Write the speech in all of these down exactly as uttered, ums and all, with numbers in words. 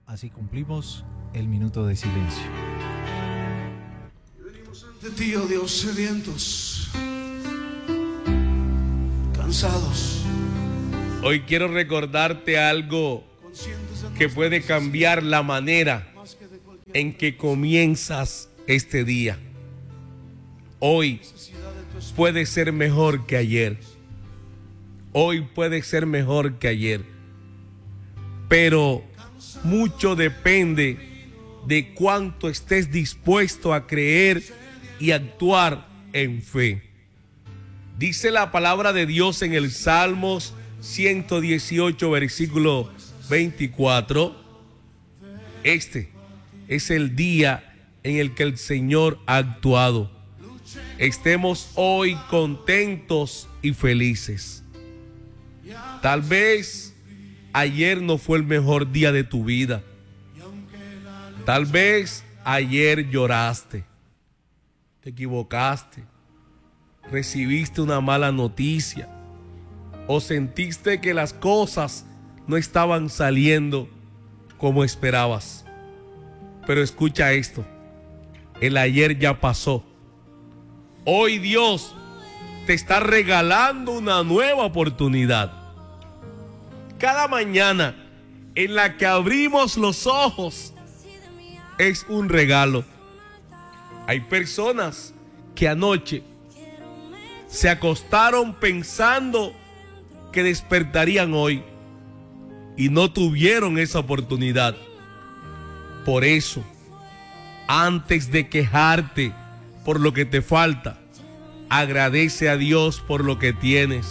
Así cumplimos el minuto de silencio. Venimos ante ti, oh Dios, sedientos, cansados. Hoy quiero recordarte algo que puede cambiar la manera en que comienzas este día. Hoy puede ser mejor que ayer. Hoy puede ser mejor que ayer. Pero mucho depende de cuánto estés dispuesto a creer y actuar en fe. Dice la palabra de Dios en el Salmos ciento dieciocho, versículo veinticuatro. Este es el día en el que el Señor ha actuado. Estemos hoy contentos y felices. Tal vez ayer no fue el mejor día de tu vida. Tal vez ayer lloraste, te equivocaste, recibiste una mala noticia o sentiste que las cosas no estaban saliendo como esperabas. Pero escucha esto, el ayer ya pasó. Hoy Dios te está regalando una nueva oportunidad. Cada mañana en la que abrimos los ojos es un regalo. Hay personas que anoche se acostaron pensando que despertarían hoy y no tuvieron esa oportunidad. Por eso, antes de quejarte por lo que te falta, agradece a Dios por lo que tienes,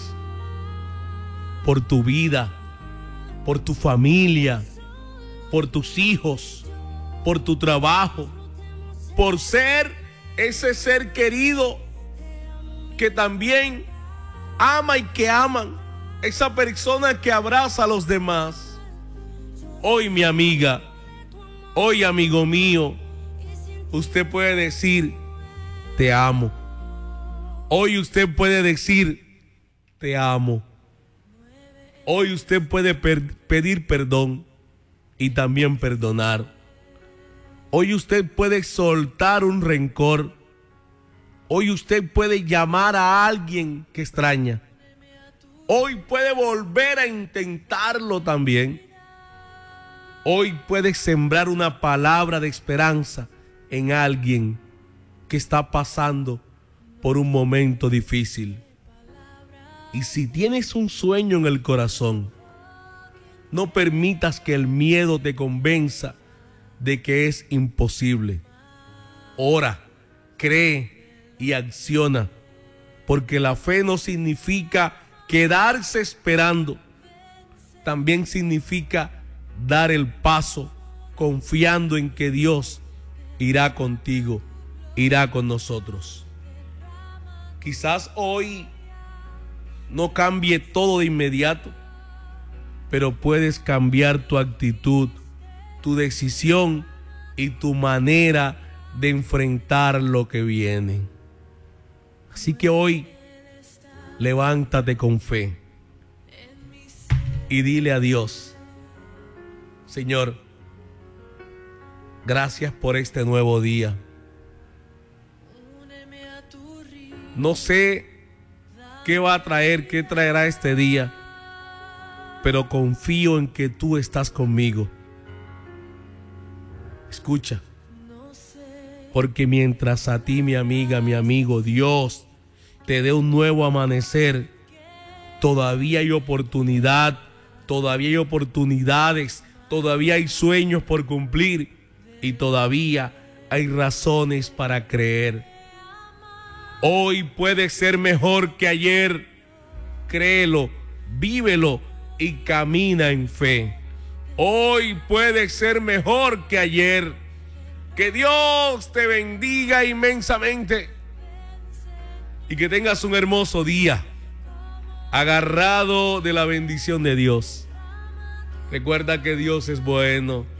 por tu vida, por tu familia, por tus hijos, por tu trabajo, por ser ese ser querido que también ama y que aman, esa persona que abraza a los demás. Hoy, mi amiga, hoy, amigo mío, usted puede decir, te amo. Hoy usted puede decir, te amo. Hoy usted puede per- pedir perdón y también perdonar. Hoy usted puede soltar un rencor. Hoy usted puede llamar a alguien que extraña. Hoy puede volver a intentarlo también. Hoy puede sembrar una palabra de esperanza en alguien que está pasando por un momento difícil. Y si tienes un sueño en el corazón, no permitas que el miedo te convenza de que es imposible. Ora, cree y acciona, porque la fe no significa quedarse esperando, también significa dar el paso confiando en que Dios irá contigo, irá con nosotros. Quizás hoy no cambie todo de inmediato, pero puedes cambiar tu actitud, tu decisión y tu manera de enfrentar lo que viene. Así que hoy levántate con fe y dile a Dios, Señor, gracias por este nuevo día. No sé qué va a traer, qué traerá este día, pero confío en que tú estás conmigo. Escucha, porque mientras a ti, mi amiga, mi amigo, Dios te dé un nuevo amanecer, todavía hay oportunidad, todavía hay oportunidades, todavía hay sueños por cumplir y todavía hay razones para creer. Hoy puede ser mejor que ayer. Créelo, vívelo y camina en fe. Hoy puede ser mejor que ayer. Que Dios te bendiga inmensamente y que tengas un hermoso día, agarrado de la bendición de Dios. Recuerda que Dios es bueno